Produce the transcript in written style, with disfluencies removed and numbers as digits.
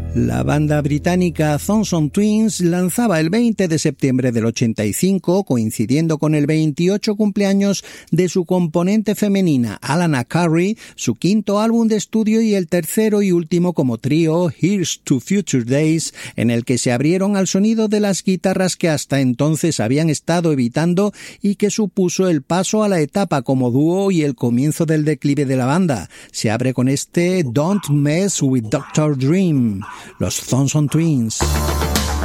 La banda británica Thompson Twins lanzaba el 20 de septiembre del 85, coincidiendo con el 28 cumpleaños de su componente femenina, Alana Curry, su quinto álbum de estudio y el tercero y último como trío, Here's to Future Days, en el que se abrieron al sonido de las guitarras que hasta entonces habían estado evitando y que supuso el paso a la etapa como dúo y el comienzo del declive de la banda. Se abre con este Don't Mess with Dr. Dream. Los Thompson Twins.